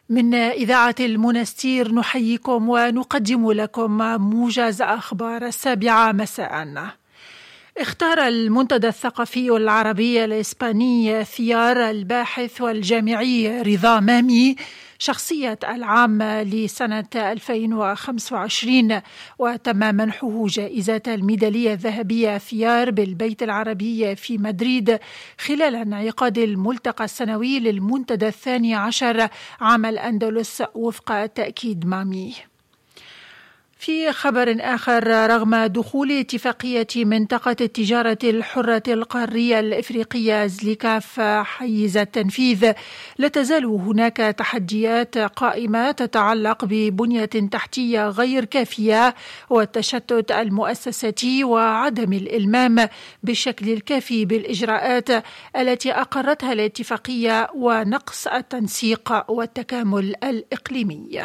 من إذاعة المنستير نحييكم ونقدم لكم موجز أخبار 7 مساء. اختار المنتدى الثقافي العربي الإسباني ثيار الباحث والجامعي رضا مامي شخصية العام لسنة 2025، وتم منحه جائزة الميدالية الذهبية ثيار بالبيت العربي في مدريد خلال انعقاد الملتقى السنوي للمنتدى 12 عام الأندلس وفق تأكيد مامي. في خبر آخر، رغم دخول اتفاقية منطقة التجارة الحرة القارية الإفريقية زليكاف حيز التنفيذ، لا تزال هناك تحديات قائمة تتعلق ببنية تحتية غير كافية والتشتت المؤسساتي وعدم الإلمام بالشكل الكافي بالإجراءات التي أقرتها الاتفاقية ونقص التنسيق والتكامل الإقليمي.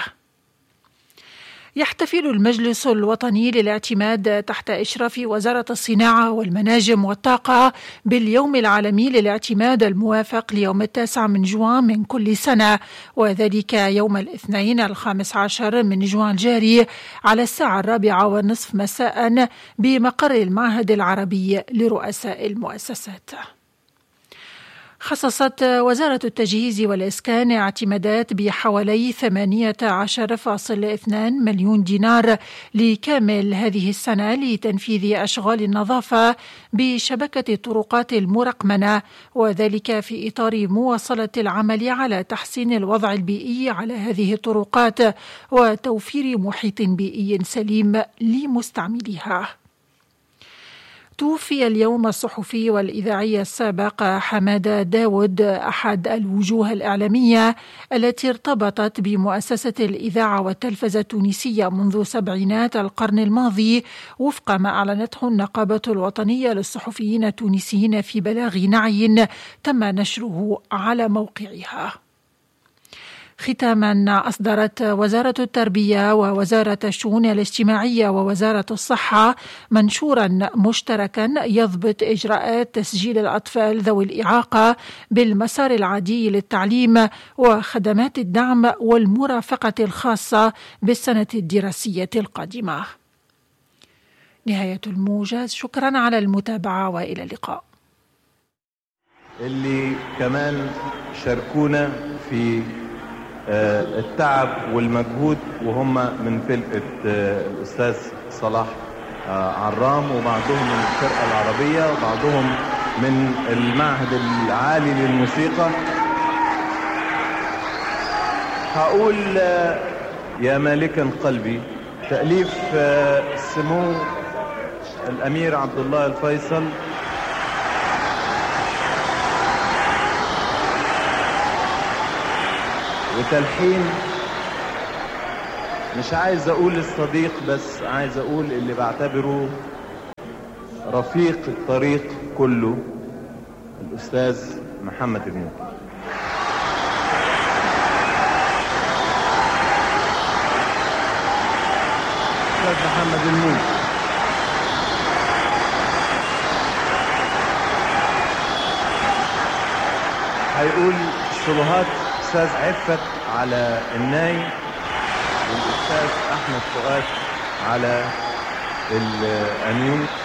يحتفل المجلس الوطني للاعتماد تحت إشراف وزارة الصناعة والمناجم والطاقة باليوم العالمي للاعتماد الموافق ليوم 9 من جوان من كل سنة، وذلك يوم الاثنين 15 من جوان الجاري على الساعة 4:30 مساء بمقر المعهد العربي لرؤساء المؤسسات. خصصت وزارة التجهيز والإسكان اعتمادات بحوالي 18.2 مليون دينار لكامل هذه السنة لتنفيذ أشغال النظافة بشبكة الطرقات المرقمنة، وذلك في إطار مواصلة العمل على تحسين الوضع البيئي على هذه الطرقات وتوفير محيط بيئي سليم لمستعمليها. توفي اليوم الصحفي والإذاعي السابق حمادة داود، أحد الوجوه الإعلامية التي ارتبطت بمؤسسة الإذاعة والتلفزة التونسية منذ سبعينات القرن الماضي، وفق ما أعلنته النقابة الوطنية للصحفيين التونسيين في بلاغ نعي تم نشره على موقعها. ختاما، أصدرت وزارة التربية ووزارة الشؤون الاجتماعية ووزارة الصحة منشورا مشتركا يضبط إجراءات تسجيل الأطفال ذوي الإعاقة بالمسار العادي للتعليم وخدمات الدعم والمرافقة الخاصة بالسنة الدراسية القادمة. نهاية الموجز، شكرا على المتابعة وإلى اللقاء. اللي كمان شاركونا في التعب والمجهود وهم من فرقة الأستاذ صلاح عرام، وبعضهم من الفرقة العربية وبعضهم من المعهد العالي للموسيقى. هقول يا مالكا قلبي، تأليف سمو الأمير عبد الله الفيصل، وتلحين مش عايز اقول الصديق، بس عايز اقول اللي بعتبره رفيق الطريق كله، الاستاذ محمد الموجي. الاستاذ محمد الموجي هيقول صلوهات الأستاذ عفت على الناي، والأستاذ أحمد فؤاد على القانون.